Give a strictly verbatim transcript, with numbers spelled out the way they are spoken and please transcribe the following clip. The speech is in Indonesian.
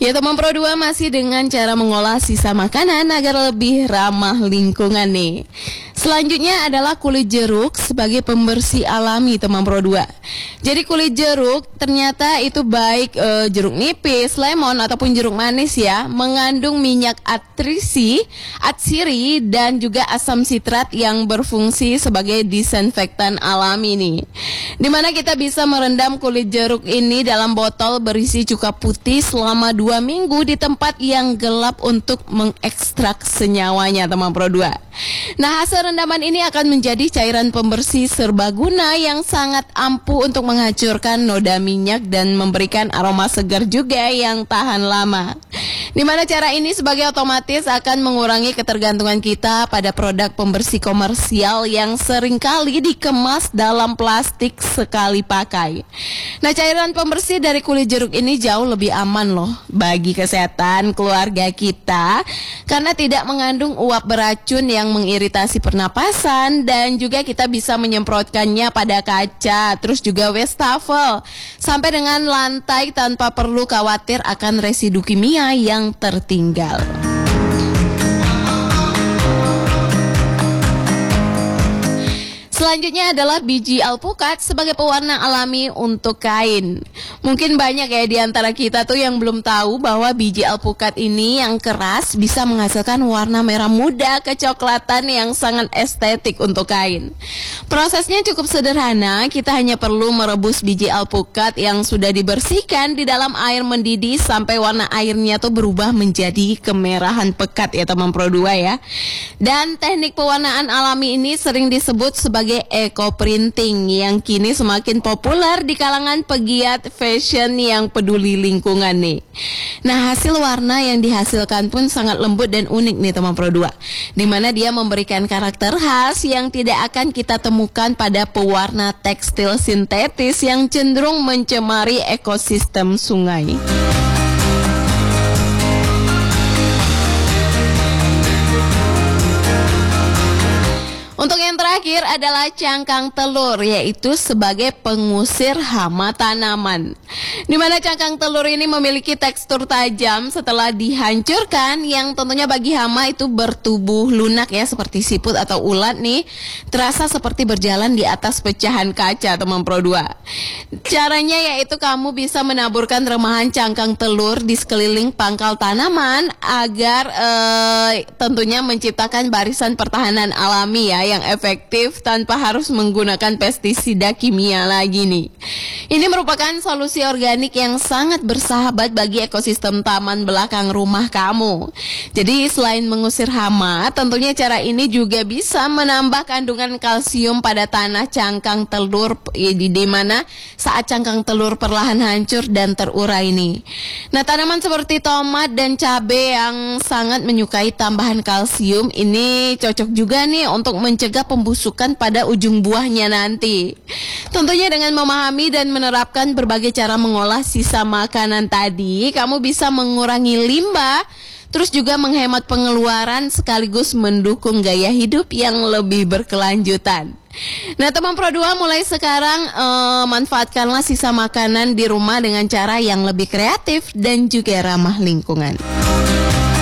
Ya teman Pro dua masih dengan cara mengolah sisa makanan agar lebih ramah lingkungan nih. Selanjutnya adalah kulit jeruk sebagai pembersih alami teman Pro dua. Jadi kulit jeruk ternyata itu baik e, jeruk nipis, lemon ataupun jeruk manis ya, mengandung minyak atrisi, atsiri dan juga asam sitrat yang berfungsi sebagai disinfektan alami nih. Dimana kita bisa merendam kulit jeruk ini dalam botol berisi cuka putih selama dua minggu di tempat yang gelap untuk mengekstrak senyawanya teman Pro dua. Nah, hasil rendaman ini akan menjadi cairan pembersih serbaguna yang sangat ampuh untuk menghancurkan noda minyak dan memberikan aroma segar juga yang tahan lama. Dimana cara ini sebagai otomatis akan mengurangi ketergantungan kita pada produk pembersih komersial yang seringkali dikemas dalam plastik sekali pakai. Nah, cairan pembersih dari kulit jeruk ini jauh lebih aman loh bagi kesehatan keluarga kita karena tidak mengandung uap beracun yang mengiritasi pernapasan dan juga kita bisa menyemprotkannya pada kaca, terus juga wastafel sampai dengan lantai tanpa perlu khawatir akan residu kimia yang tertinggal. Selanjutnya adalah biji alpukat sebagai pewarna alami untuk kain. Mungkin banyak ya di antara kita tuh yang belum tahu bahwa biji alpukat ini yang keras bisa menghasilkan warna merah muda kecoklatan yang sangat estetik untuk kain. Prosesnya cukup sederhana, kita hanya perlu merebus biji alpukat yang sudah dibersihkan di dalam air mendidih sampai warna airnya tuh berubah menjadi kemerahan pekat ya teman Pro dua ya. Dan teknik pewarnaan alami ini sering disebut sebagai eco printing yang kini semakin populer di kalangan pegiat fashion yang peduli lingkungan nih. Nah, hasil warna yang dihasilkan pun sangat lembut dan unik nih teman Pro dua, dimana dia memberikan karakter khas yang tidak akan kita temukan pada pewarna tekstil sintetis yang cenderung mencemari ekosistem sungai. Untuk yang terakhir adalah cangkang telur, yaitu sebagai pengusir hama tanaman. Dimana cangkang telur ini memiliki tekstur tajam setelah dihancurkan, yang tentunya bagi hama itu bertubuh lunak ya, seperti siput atau ulat nih, terasa seperti berjalan di atas pecahan kaca teman Pro dua. Caranya yaitu kamu bisa menaburkan remahan cangkang telur di sekeliling pangkal tanaman agar eh, tentunya menciptakan barisan pertahanan alami ya yang efektif tanpa harus menggunakan pestisida kimia lagi nih. Ini merupakan solusi organik yang sangat bersahabat bagi ekosistem taman belakang rumah kamu. Jadi selain mengusir hama, tentunya cara ini juga bisa menambah kandungan kalsium pada tanah cangkang telur di, di mana saat cangkang telur perlahan hancur dan terurai nih. Nah, tanaman seperti tomat dan cabai yang sangat menyukai tambahan kalsium ini cocok juga nih untuk mencegah pembusukan pada ujung buahnya nanti. Tentunya dengan memahami dan menerapkan berbagai cara mengolah sisa makanan tadi, kamu bisa mengurangi limbah, terus juga menghemat pengeluaran sekaligus mendukung gaya hidup yang lebih berkelanjutan. Nah teman Pro dua, mulai sekarang eh, manfaatkanlah sisa makanan di rumah dengan cara yang lebih kreatif dan juga ramah lingkungan.